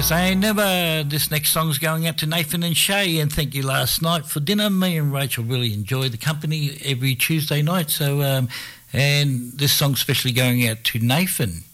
saying never. This next song's going out to Nathan and Shay, and thank you last night for dinner. Me and Rachel really enjoy the company every Tuesday night. So, and this song's especially going out to Nathan.